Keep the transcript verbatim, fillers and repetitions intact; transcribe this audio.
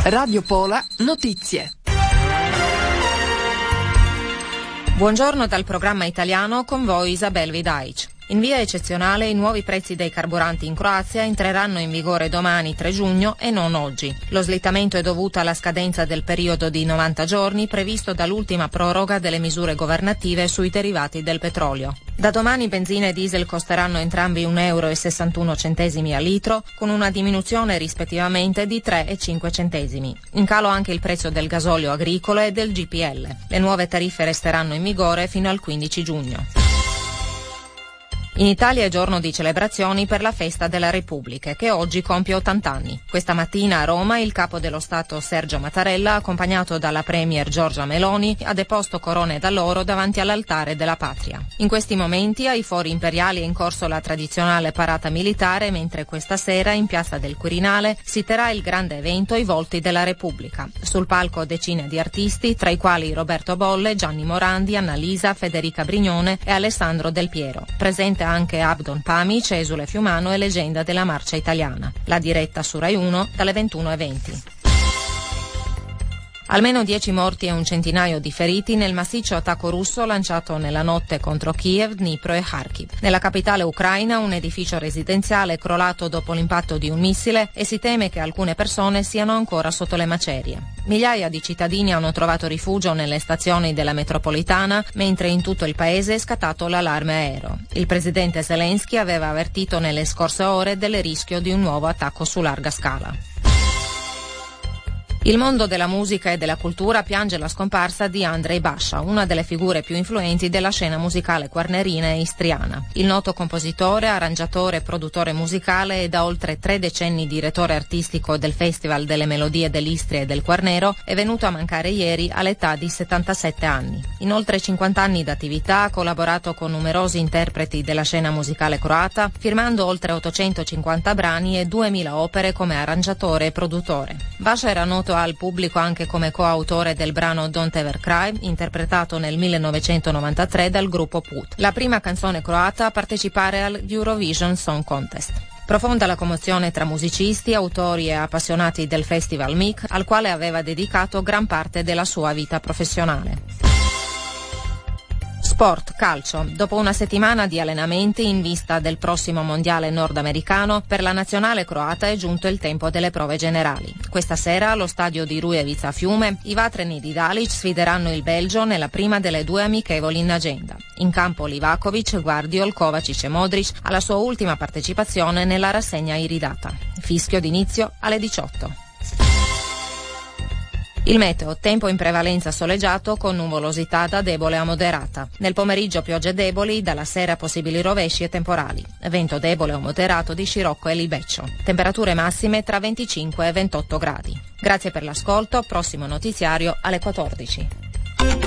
Radio Pola Notizie. Buongiorno dal programma italiano, con voi Isabel Vidaic. In via eccezionale i nuovi prezzi dei carburanti in Croazia entreranno in vigore domani tre giugno e non oggi. Lo slittamento è dovuto alla scadenza del periodo di novanta giorni previsto dall'ultima proroga delle misure governative sui derivati del petrolio. Da domani benzina e diesel costeranno entrambi un euro e sessantuno centesimi al litro, con una diminuzione rispettivamente di tre e cinque centesimi. In calo anche il prezzo del gasolio agricolo e del G P L. Le nuove tariffe resteranno in vigore fino al quindici giugno. In Italia è giorno di celebrazioni per la festa della Repubblica, che oggi compie ottanta anni. Questa mattina a Roma il capo dello Stato Sergio Mattarella, accompagnato dalla premier Giorgia Meloni, ha deposto corone d'alloro davanti all'altare della patria. In questi momenti ai fori imperiali è in corso la tradizionale parata militare, mentre questa sera in Piazza del Quirinale si terrà il grande evento I Volti della Repubblica. Sul palco decine di artisti, tra i quali Roberto Bolle, Gianni Morandi, Annalisa, Federica Brignone e Alessandro Del Piero. Presente anche Abdon Pamic, esule fiumano e leggenda della marcia italiana. La diretta su Rai uno dalle ventuno e venti. Almeno dieci morti e un centinaio di feriti nel massiccio attacco russo lanciato nella notte contro Kiev, Dnipro e Kharkiv. Nella capitale ucraina un edificio residenziale è crollato dopo l'impatto di un missile e si teme che alcune persone siano ancora sotto le macerie. Migliaia di cittadini hanno trovato rifugio nelle stazioni della metropolitana, mentre in tutto il paese è scattato l'allarme aereo. Il presidente Zelensky aveva avvertito nelle scorse ore del rischio di un nuovo attacco su larga scala. Il mondo della musica e della cultura piange la scomparsa di Andrei Basha, una delle figure più influenti della scena musicale quarnerina e istriana. Il noto compositore, arrangiatore e produttore musicale e da oltre tre decenni direttore artistico del Festival delle Melodie dell'Istria e del Quarnero è venuto a mancare ieri all'età di settantasette anni. In oltre cinquanta anni d'attività ha collaborato con numerosi interpreti della scena musicale croata, firmando oltre ottocentocinquanta brani e duemila opere come arrangiatore e produttore. Basha era noto al pubblico anche come coautore del brano Don't Ever Cry, interpretato nel millenovecentonovantatré dal gruppo Put, la prima canzone croata a partecipare al Eurovision Song Contest. Profonda la commozione tra musicisti, autori e appassionati del Festival M I C, al quale aveva dedicato gran parte della sua vita professionale. Sport, calcio. Dopo una settimana di allenamenti in vista del prossimo mondiale nordamericano, per la nazionale croata è giunto il tempo delle prove generali. Questa sera allo stadio di Rujevica a Fiume i vatreni di Dalic sfideranno il Belgio nella prima delle due amichevoli in agenda. In campo Livakovic, Guardiol, Kovacic e Modric alla sua ultima partecipazione nella rassegna iridata. Fischio d'inizio alle diciotto. Il meteo, tempo in prevalenza soleggiato con nuvolosità da debole a moderata. Nel pomeriggio piogge deboli, dalla sera possibili rovesci e temporali. Vento debole o moderato di scirocco e libeccio. Temperature massime tra venticinque e ventotto gradi. Grazie per l'ascolto, prossimo notiziario alle quattordici.